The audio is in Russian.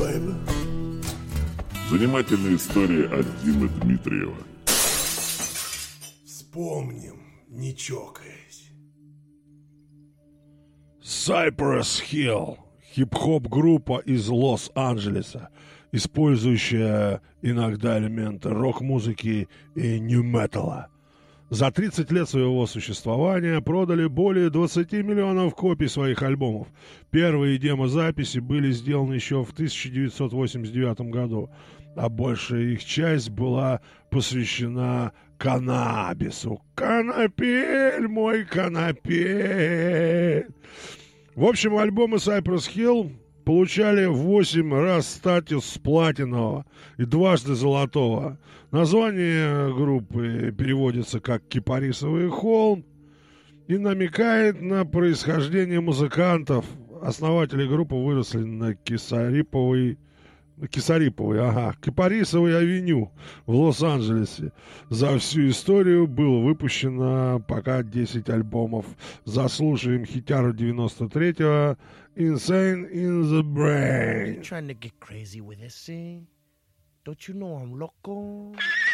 baby. Занимательная история от Димы Дмитриева. Вспомним, не чокаясь. Cypress Hill. Хип-хоп-группа из Лос-Анджелеса, использующая иногда элементы рок-музыки и нью-металла. За 30 лет своего существования продали более 20 миллионов копий своих альбомов. Первые демозаписи были сделаны еще в 1989 году, а большая их часть была посвящена каннабису. Конопель, мой конопель! В общем, альбомы Cypress Hill получали 8 раз статус платинового и дважды золотого. Название группы переводится как «Кипарисовый холм» и намекает на происхождение музыкантов. Основатели группы выросли на Кипарисовой авеню в Лос-Анджелесе. За всю историю было выпущено пока 10 альбомов. Заслушаем хитяру 93-го «Insane in the Brain». Trying to get crazy with this, see? Don't you know I'm loco?